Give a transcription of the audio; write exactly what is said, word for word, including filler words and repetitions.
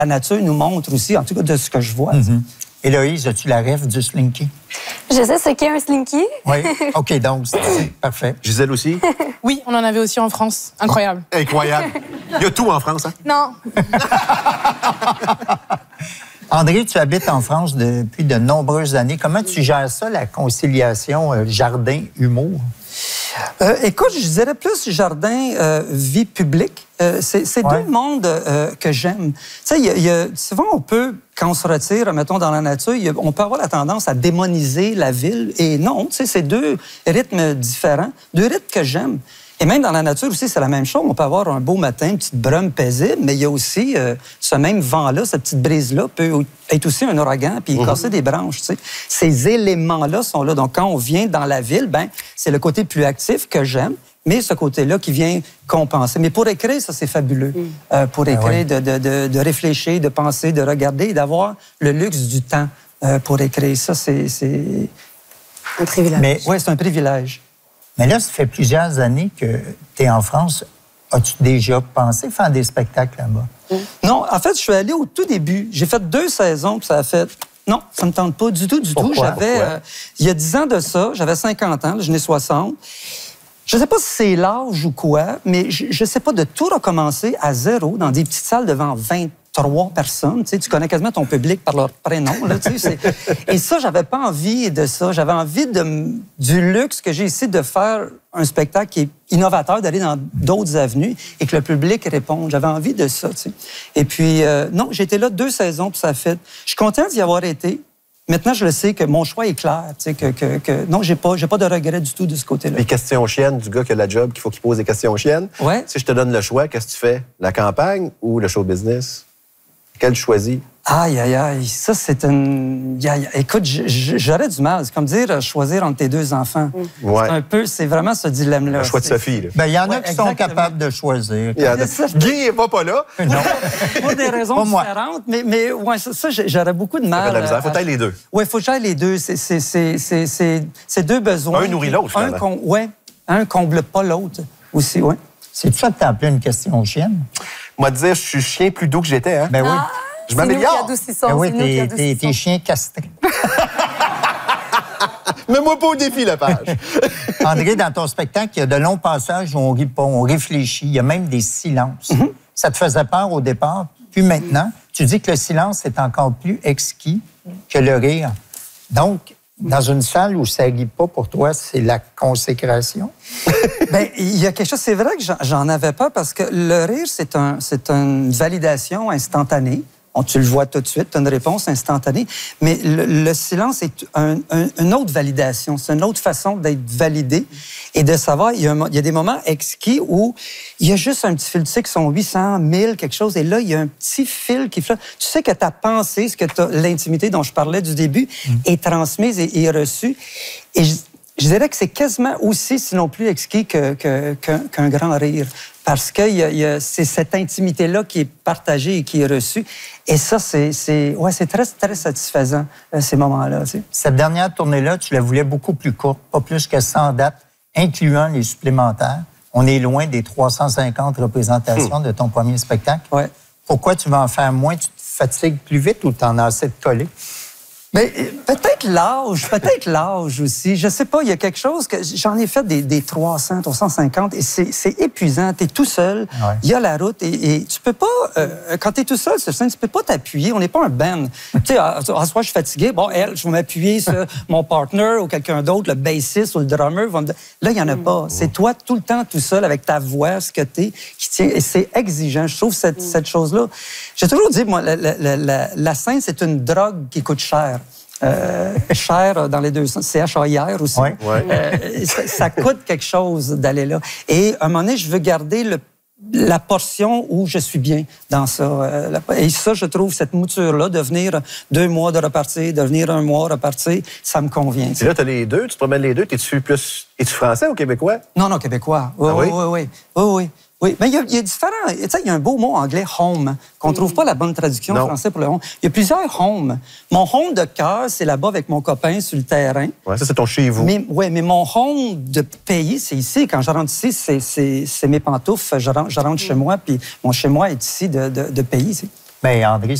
la nature nous montre aussi, en tout cas de ce que je vois. Mm-hmm. Héloïse, as-tu la rêve du slinky? Je sais ce qu'est un slinky. Oui, OK, donc c'est parfait. Gisèle aussi? Oui, on en avait aussi en France. Incroyable. Incroyable. Il y a tout en France, hein? Non. André, tu habites en France depuis de nombreuses années. Comment tu gères ça, la conciliation euh, jardin-humour? Euh, écoute, je dirais plus jardin, euh, vie publique. Euh, c'est c'est Ouais. deux mondes euh, que j'aime. Tu sais, il y a- il y a- souvent, on peut, quand on se retire, mettons, dans la nature, il y a- on peut avoir la tendance à démoniser la ville. Et non, tu sais, c'est deux rythmes différents, deux rythmes que j'aime. Et même dans la nature aussi, c'est la même chose. On peut avoir un beau matin, une petite brume paisible, mais il y a aussi euh, ce même vent-là, cette petite brise-là peut être aussi un ouragan puis Mm-hmm. casser des branches. Tu sais. Ces éléments-là sont là. Donc, quand on vient dans la ville, ben, c'est le côté plus actif que j'aime, mais ce côté-là qui vient compenser. Mais pour écrire, ça, c'est fabuleux. Euh, pour écrire, oui. de, de, de, de réfléchir, de penser, de regarder et d'avoir le luxe du temps euh, pour écrire. Ça, c'est... c'est... Un privilège. Mais, Oui, c'est un privilège. mais là, ça fait plusieurs années que tu es en France. As-tu déjà pensé faire des spectacles là-bas? Non, en fait, je suis allé au tout début. J'ai fait deux saisons, puis ça a fait... Non, ça me tente pas du tout, du tout. Pourquoi? J'avais... Pourquoi? euh, il y a dix ans de ça, j'avais cinquante ans, là, je n'ai soixante. Je ne sais pas si c'est l'âge ou quoi, mais je ne sais pas de tout recommencer à zéro dans des petites salles devant vingt-trois personnes. Tu sais, tu connais quasiment ton public par leur prénom. Là, tu sais, c'est... Et ça, j'avais pas envie de ça. J'avais envie de, m- du luxe que j'ai ici de faire un spectacle qui est innovateur, d'aller dans d'autres avenues et que le public réponde. J'avais envie de ça. Tu sais. Et puis, euh, non, j'ai été là deux saisons, puis ça a fait... Je suis content d'y avoir été. Maintenant, je le sais que mon choix est clair. Tu sais, que, que, que... Non, j'ai pas, j'ai pas de regret du tout de ce côté-là. Les questions chiennes du gars qui a la job, qu'il faut qu'il pose des questions chiennes. Ouais. Si je te donne le choix, qu'est-ce que tu fais? La campagne ou le show business? Quel tu choisis? Aïe, aïe, aïe. Ça, c'est une... Aïe, aïe. Écoute, j- j- j'aurais du mal. C'est comme dire euh, choisir entre tes deux enfants. Ouais. C'est un peu... C'est vraiment ce dilemme-là. Le choix de C'est- Sophie, là. Bien, il y en a Ouais, qui sont exactement. capables de choisir. Il y en a- C'est ça. Guy n'est pas, pas là. Non. Pour des raisons Pas moi. différentes, mais, mais ouais, ça, ça, j'ai- j'aurais beaucoup de mal. T'as de la misère. à- Faut tailler les deux. Oui, il faut que j'aille les deux. C'est- C'est c'est- c'est- c'est- c'est deux besoins. Un nourrit l'autre, Un, finalement. com- ouais, un comble pas l'autre aussi, oui. C'est ça que tu as appelé une question chienne? Moi, dire, je suis chien plus doux que j'étais, hein? Ben oui. Je C'est nous qui m'améliore. adoucissons. Ben oui, c'est nous qui t'es- t'es adoucissons. t'es chien castré. Mets-moi pas au défi, la page. André, dans ton spectacle, il y a de longs passages où on rit pas, on réfléchit. Il y a même des silences. Ça te faisait peur au départ. Puis maintenant, tu dis que le silence est encore plus exquis que le rire. Donc, dans une salle où ça rit pas pour toi, c'est la consécration. Bien, il y a quelque chose, c'est vrai que j'en- j'en avais pas parce que le rire, c'est un, c'est une validation instantanée. On, tu le vois tout de suite, tu as une réponse instantanée. Mais le, le silence est un- un- une autre validation. C'est une autre façon d'être validé et de savoir. Il y, a un mo- il y a des moments exquis où il y a juste un petit fil. Tu sais qu'ils sont huit cents, mille, quelque chose. Et là, il y a un petit fil qui flotte. Tu sais que ta pensée, ce que t'as- l'intimité dont je parlais du début, est transmise et est reçue. Et je, je dirais que c'est quasiment aussi, sinon plus exquis que- que- qu'un qu'un grand rire. Parce que il y a- il y a- c'est cette intimité-là qui est partagée et qui est reçue. Et ça, c'est c'est- ouais, c'est très, très satisfaisant, euh, ces moments-là. Tu sais. Cette dernière tournée-là, tu la voulais beaucoup plus courte, pas plus que cent dates, incluant les supplémentaires. On est loin des trois cent cinquante représentations de ton premier spectacle. Ouais. Pourquoi tu vas en faire moins? Tu te fatigues plus vite ou tu en as assez de coller? Mais euh, peut-être l'âge, peut-être l'âge aussi. Je sais pas, il y a quelque chose que j'en ai fait des, des trois cents, trois cent cinquante et c'est c'est épuisant. Tu es tout seul, Ouais. il y a la route et, et tu peux pas, euh, quand tu es tout seul sur scène, tu peux pas t'appuyer. On n'est pas un band. Tu sais, à, à soir, je suis fatigué. Bon, elle, je vais m'appuyer sur mon partner ou quelqu'un d'autre, le bassiste ou le drummer. va me dire- Là, il y en a pas. C'est toi tout le temps tout seul avec ta voix, ce que tu es, qui tient. Et c'est exigeant. Je trouve cette, cette chose-là. J'ai toujours dit, moi, la, la, la, la, la scène, c'est une drogue qui coûte cher. Euh, cher dans les deux sens, C H A I R aussi. Ouais. Ouais. Euh, ça, ça coûte quelque chose d'aller là. Et à un moment donné, je veux garder le, la portion où je suis bien dans ça. Euh, la- et ça, je trouve, cette mouture-là, de venir deux mois de repartir, de venir un mois repartir, ça me convient. Et là, tu as les deux, tu te promènes les deux. T'es-tu plus. Es-tu français ou québécois? Non, non, québécois. Oui, Ah oui, oui? oui, oui, oui, oui. Oui, mais il y a, il y a différents... Tu sais, il y a un beau mot anglais, « home », qu'on ne trouve pas la bonne traduction Non. en français pour le « home ». Il y a plusieurs « home ». Mon « home » de cœur, c'est là-bas avec mon copain sur le terrain. Ouais, ça, c'est ton chez vous. Mais, ouais, mais mon home de pays, c'est ici. Quand je rentre ici, c'est, c'est, c'est mes pantoufles. Je rentre, je rentre chez moi, puis mon chez moi est ici de, de, de pays. ici. Ben, André,